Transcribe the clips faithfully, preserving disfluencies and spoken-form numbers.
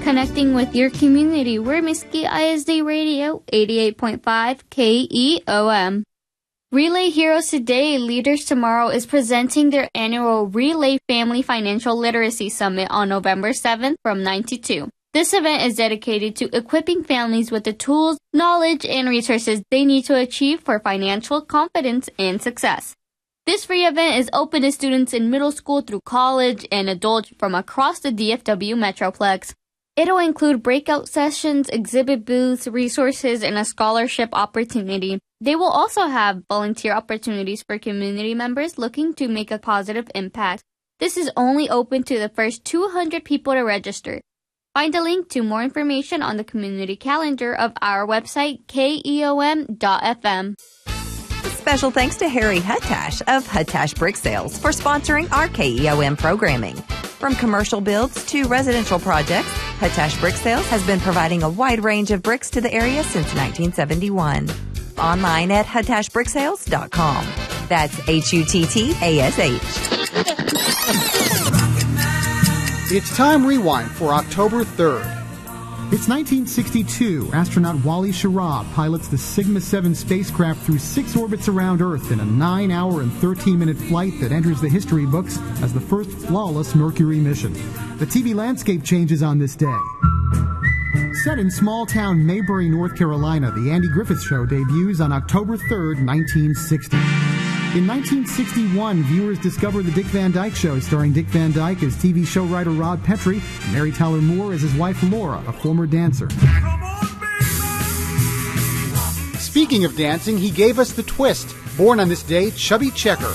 connecting with your community. We're Mesquite I S D Radio, eighty-eight point five K E O M. Relay Heroes Today, Leaders Tomorrow is presenting their annual Relay Family Financial Literacy Summit on November seventh from nine to two. This event is dedicated to equipping families with the tools, knowledge, and resources they need to achieve for financial confidence and success. This free event is open to students in middle school through college and adults from across the D F W Metroplex. It'll include breakout sessions, exhibit booths, resources, and a scholarship opportunity. They will also have volunteer opportunities for community members looking to make a positive impact. This is only open to the first two hundred people to register. Find a link to more information on the community calendar of our website, K E O M dot F M. Special thanks to Harry Huttash of Huttash Brick Sales for sponsoring our K E O M programming. From commercial builds to residential projects, Huttash Brick Sales has been providing a wide range of bricks to the area since nineteen seventy-one. Online at huttash brick sales dot com. That's H U T T A S H. It's Time Rewind for October third. It's nineteen sixty-two. Astronaut Wally Schirra pilots the Sigma seven spacecraft through six orbits around Earth in a nine hour and thirteen minute flight that enters the history books as the first flawless Mercury mission. The T V landscape changes on this day. Set in small-town Maybury, North Carolina, The Andy Griffith Show debuts on October third, nineteen sixty. In nineteen sixty-one, viewers discover The Dick Van Dyke Show, starring Dick Van Dyke as T V show writer Rod Petrie, and Mary Tyler Moore as his wife Laura, a former dancer. Speaking of dancing, he gave us the twist. Born on this day, Chubby Checker.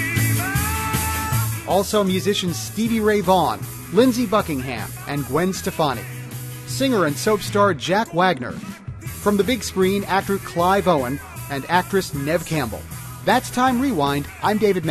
Also musicians Stevie Ray Vaughan, Lindsey Buckingham, and Gwen Stefani. Singer and soap star Jack Wagner. From the big screen, actor Clive Owen and actress Neve Campbell. That's Time Rewind. I'm David